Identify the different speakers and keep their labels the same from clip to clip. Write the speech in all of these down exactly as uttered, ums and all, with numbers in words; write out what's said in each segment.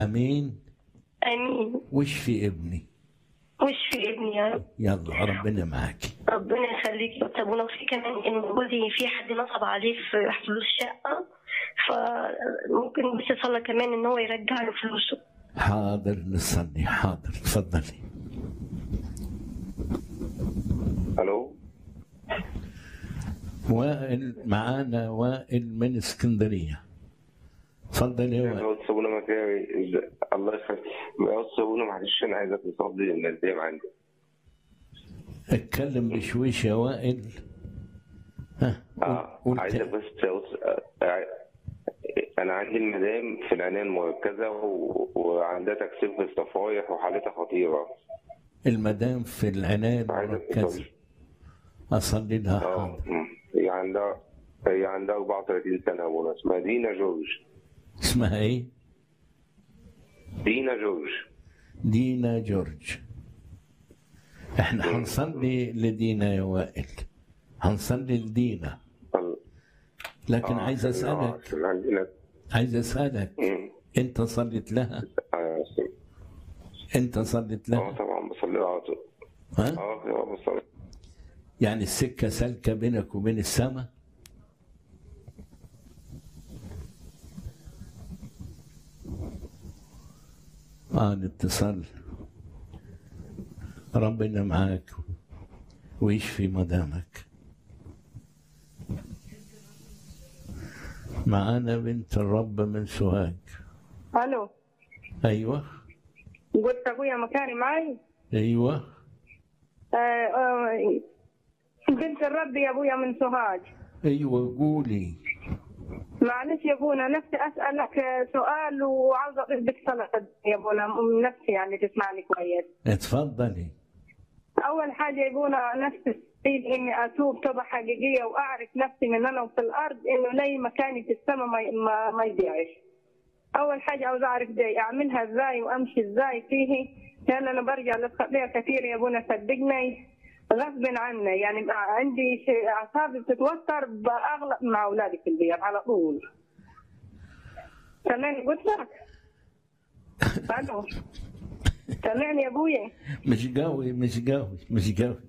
Speaker 1: امين.
Speaker 2: امين.
Speaker 1: وش في ابني؟
Speaker 2: وش في ابني يا رب؟
Speaker 1: يلا ربنا معاكي.
Speaker 2: ربنا يخليك يا استاذ. وفي كمان ان جوزي في حد نصب عليه في فلوس شقه، فممكن بس صلى كمان ان هو يرجع له فلوسه.
Speaker 1: حاضر نصلي. حاضر تفضلي.
Speaker 3: الو.
Speaker 1: وائل معانا، وائل من اسكندريه. تفضل يا وائل.
Speaker 3: يا استاذ ابونا مكاري، الله يخليك. يا استاذ ابونا معلش انا عايزك تصلي الناس دي عندي.
Speaker 1: اتكلم بشويش يا وائل. ها
Speaker 3: اه عايزك بس انا عندي المدام في العنايه المركزه و... وعندها تكسير في الصفايح وحالتها خطيره.
Speaker 1: المدام في العنايه المركزه اصلي لها.
Speaker 3: اه هي عندها هي عندها أربعة وثلاثين سنه يا ابونا. اسمها دينا جورج.
Speaker 1: اسمها ايه؟
Speaker 3: دينا جورج.
Speaker 1: دينا جورج. احنا هنصلي لدينا يا وائل، هنصلي لدينا. لكن آه عايز اسالك آه عايز اسالك مم. انت صليت لها؟
Speaker 3: آه
Speaker 1: انت صليت لها؟
Speaker 3: اه طبعا بصلي لها على طول.
Speaker 1: ها؟
Speaker 3: اه بصلي.
Speaker 1: يعني السكه سالكه بينك وبين السماء؟ اه الاتصال. ربنا معاك ويشفي مدامك. معانا بنت الرب من سوهاج.
Speaker 4: الو.
Speaker 1: ايوه.
Speaker 4: قلت ابويا مكاري معي.
Speaker 1: ايوه.
Speaker 4: آه آه بنت الرب يا ابويا من سوهاج.
Speaker 1: ايوه قولي.
Speaker 4: معلش يا ابونا، نفسي اسالك سؤال وعاوزه اطلبك صلاه يا ابونا من نفسي، يعني تسمعني كويس.
Speaker 1: اتفضلي.
Speaker 4: اول حاجه يا ابونا، نفسي اريد اني اتوب توبه حقيقيه واعرف نفسي من انا وفي الارض انه لي مكاني في السماء ما ما, ما يضيعش. اول حاجه عاوز اعرف دي اعملها ازاي وامشي ازاي فيه، لان انا برجع للخطيه كثير يا ابونا صدقني غصب عني، يعني عندي اعصابي بتتوتر باغلط مع اولادي في البيت على طول. سامعني قلت لك؟ الو سامعني يا ابويا؟
Speaker 1: مش قوي مش قوي مش قوي.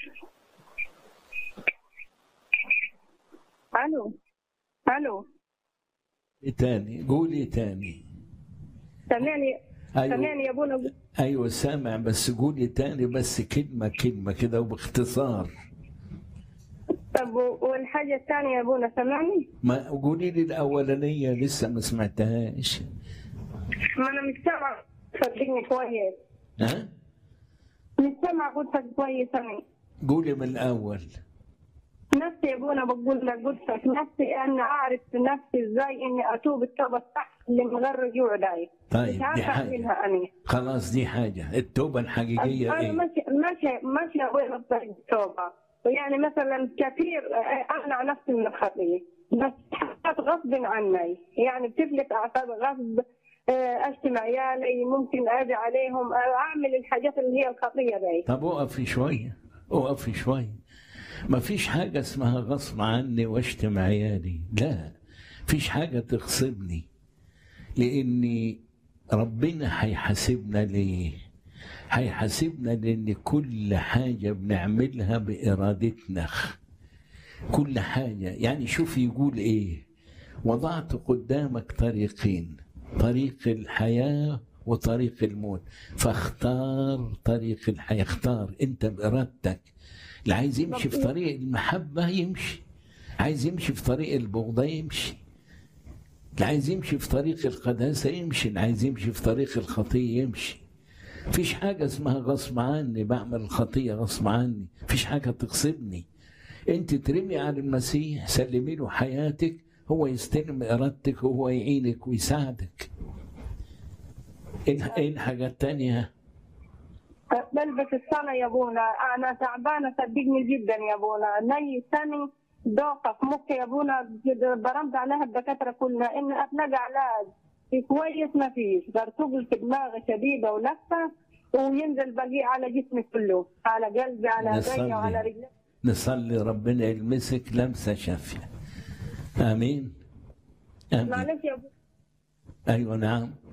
Speaker 4: الو الو
Speaker 1: تاني قولي تاني.
Speaker 4: سامعني؟
Speaker 1: أيوة.
Speaker 4: سامعني يا ابونا؟
Speaker 1: ايوه سامع، بس قولي تاني بس كلمه كلمه كده وباختصار.
Speaker 4: طب والحاجه الثانيه يا ابونا سامعني؟
Speaker 1: ما قولي لي الاولانيه لسه ما سمعتهاش.
Speaker 4: ما انا مش سامعه صدقني كويس.
Speaker 1: ها؟
Speaker 4: مش سامعه قلتك كويس انا.
Speaker 1: قولي من الاول.
Speaker 4: نفسي يا ابونا بقول لك قلت لك نفسي ان اعرف نفسي ازاي اني اتوب التوبه الصح اللي من غير رجوع داي.
Speaker 1: طيب دي حاجه.
Speaker 4: أنا.
Speaker 1: خلاص دي حاجه. التوبه الحقيقيه
Speaker 4: انا
Speaker 1: ايه؟
Speaker 4: ماشي ماشي ماشي يا ابونا بطريق التوبه، يعني مثلا كثير امنع نفسي من الخطيه بس غصب عني، يعني بتفلت اعصابي غصب، اشتم عيالي ممكن اذي عليهم، اعمل الحاجات اللي هي الخطيه دي.
Speaker 1: طب وقفي شويه وقفي شويه. ما فيش حاجة اسمها غصب عني واشتم عيالي، لا فيش حاجة تغصبني، لأني ربنا هيحاسبنا. ليه؟ هيحاسبنا لأن كل حاجة بنعملها بإرادتنا، كل حاجة. يعني شوف يقول إيه: وضعت قدامك طريقين، طريق الحياة وطريق الموت، فاختار طريق الحياة. اختار أنت بإرادتك. اللي عايز يمشي في طريق المحبة يمشي، عايز يمشي في طريق البغضة يمشي، اللي عايز يمشي في طريق القداسة يمشي، اللي عايز يمشي في طريق الخطية يمشي. فيش حاجة اسمها غصب عني بعمل الخطية غصب عني، فيش حاجة تغصبني. انت ترمي على المسيح، سلمي له حياتك، هو يستلم إرادتك وهو يعينك ويساعدك. ايه الحاجة التانية؟
Speaker 4: بلبس الصلاة يا ابونا، انا تعبانه صدقني جدا يا ابونا، ني سني دوقه في مخي يا ابونا، برمت عليها الدكاتره كلها ان اتلقى علاج كويس ما فيش، برتقل في دماغي شديده ولفه وينزل بقي على جسمي كله، على قلبي على عيني وعلى رجلي.
Speaker 1: نصلي ربنا يلمسك لمسه شافيه. امين.
Speaker 4: امين. معلش يا ابونا.
Speaker 1: ايوه نعم.